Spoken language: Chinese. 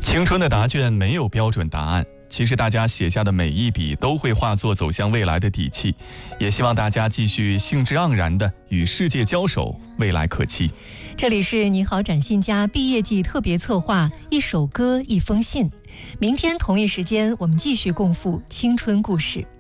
青春的答卷没有标准答案，其实大家写下的每一笔都会化作走向未来的底气，也希望大家继续兴致盎然地与世界交手，未来可期。 这里是你好展信佳毕业季特别策划，一首歌一封信。明天同一时间，我们继续共赴青春故事。